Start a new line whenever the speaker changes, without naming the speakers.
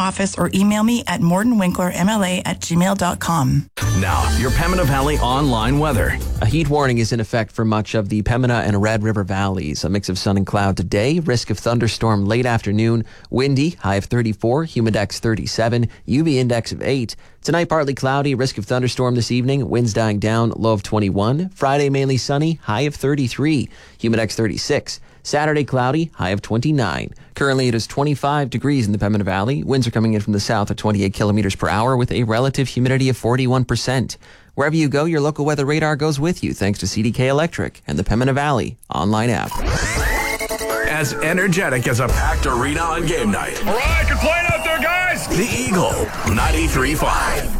office or email me at mortonwinklermla@gmail.com.
Now, your Pembina Valley online weather.
A heat warning is in effect for much of the Pembina and Red River valleys. A mix of sun and cloud today. Risk of thunderstorm late afternoon. Windy, high of 34. Humidex 37. UV index of 8. Tonight, partly cloudy. Risk of thunderstorm this evening. Winds dying down. Low of 21. Friday, mainly sunny. High of 33. Humidex 36. Saturday, cloudy, high of 29. Currently, it is 25 degrees in the Pembina Valley. Winds are coming in from the south at 28 kilometers per hour with a relative humidity of 41%. Wherever you go, your local weather radar goes with you thanks to CDK Electric and the Pembina Valley online app.
As energetic as a packed arena on game night.
All right, good playing out there, guys.
The Eagle 93.5.